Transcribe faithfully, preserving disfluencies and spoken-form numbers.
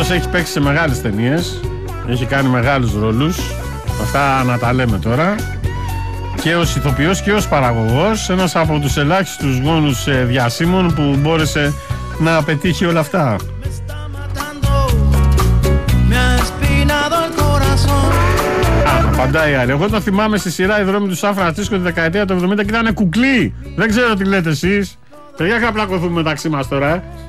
αυτός έχει παίξει σε μεγάλες ταινίες, έχει κάνει μεγάλους ρόλους, αυτά να τα λέμε τώρα, και ως ηθοποιός και ως παραγωγός, ένας από τους ελάχιστους γόνους διασύμων που μπόρεσε να πετύχει όλα αυτά. Α, απαντάει η άλλη. Εγώ το θυμάμαι στη σειρά «Οι δρόμοι του Σαν Φρανσίσκο» τη δεκαετία του εβδομήντα και ήταν κουκλί. Δεν ξέρω τι λέτε εσείς. Παιδιά, είχα πλακωθούμε μεταξύ μας τώρα.